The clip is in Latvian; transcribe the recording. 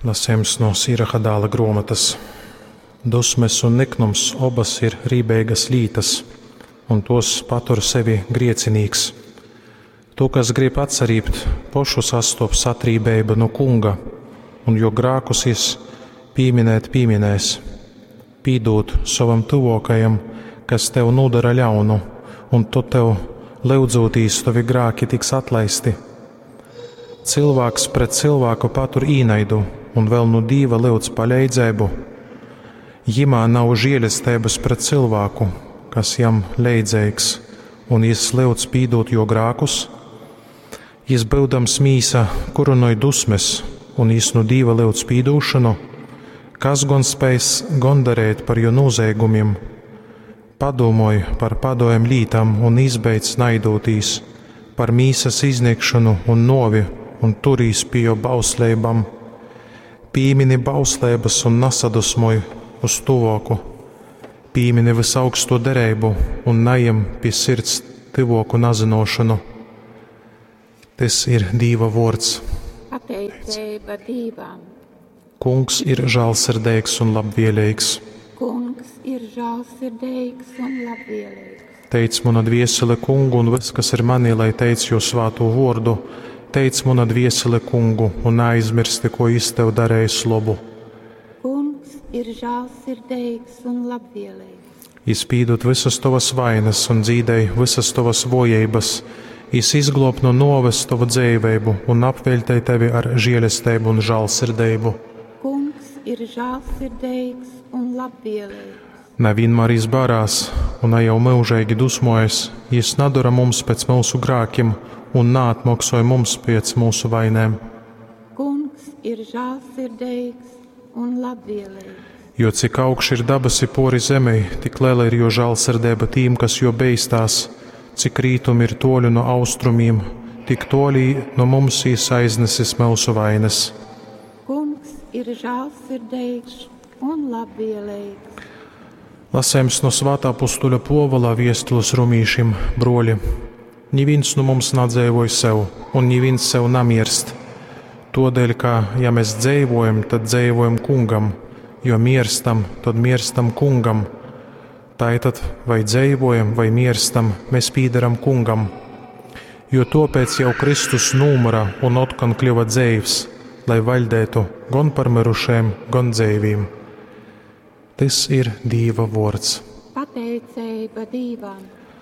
Lasījums no Sīraha dēla grāmatas. Dusmes un niknums abas ir rībīgas lītas, un tos patur sevi griecinīgs. To, kas grib atcerīt, pašu sastops atrībība no kunga, un jo grākus jis pieminēs, pīdot savam tuvokajam, kas tev nodara ļaunu, un to tev lūdzotīs, tavi grāki tiks atlaisti. Cilvēks pret cilvēku patur īnaidu, un vēl no Dīva lūdz palīdzību. Jimā nav žēlestības pret cilvēku, kas jam leidzīgs, un jis lūdz pīdot jo grākus. Jis būdams mīsa kurinoja dusmes, un jis no Dīva lūdz pīdūšanu, kas gan spēs gondarēt par jo noziegumiem, padomoj par padojem lītām un izbeidz naidotīs, par mīsas izniekšanu un novi, un turīs pie jo bauslībām. Pīmini bauslības un nasadusmoj uz tuvoku, pīmini visaugsto derību un najem pie sirds tuvoku nazinošanu. Tas ir Dīva vārds. Pateicība Dīvam. Kungs ir žēlsirdīgs un labvēlīgs. Kungs ir žēlsirdīgs un labvēlīgs. Teic mana dviesele Kungu, un viss, kas ir manī, lai teic jo svāto vārdu. Teic mana dviesele Kungu, un aizmirsti, ko jis tev darējis labu. Kungs ir žēlsirdīgs un labvēlīgs. Jis pīdot visas tavas vainas un dzīdēj visas tavas vojības. Jis izglob no noves tavu dzīvību un apveļtēj tevi ar žēlestību un žēlsirdību. Kungs ir žēlsirdīgs un labvēlīgs. Nevienmēr jis barās un ne jau mūžīgi dusmojas. Jis nedara mums pēc mūsu grākiem un neatmaksāja mums pēc mūsu vainēm. Kungs ir žēlsirdīgs un labvēlīgs. Jo cik augš ir dabasi pori zemei, tik liela ir jo žēlsirdība tīm, kas jo beistās. Cik rītumi ir toļi no austrumiem, tik toļi no mums jis aiznesis mūsu vainas. Kungs ir žēlsirdīgs un labvēlīgs. Lasējums no svētā apustuļa Povala viestules rumīšiem, broļi. Neviens no mums nadzēvoja sev, un neviens sev namirst. Todēļ, ka, ja mēs dzīvojam, tad dzīvojam kungam, jo mirstam, tad mirstam kungam. Tātad, vai dzīvojam, vai mirstam, mēs pīdaram kungam. Jo tāpēc jau Kristus numura un otkan kļuva dzīvs, lai valdētu gan par mirušiem, gan dzīvīm. Tas ir Dīva vārds. Pateicība Dīvam.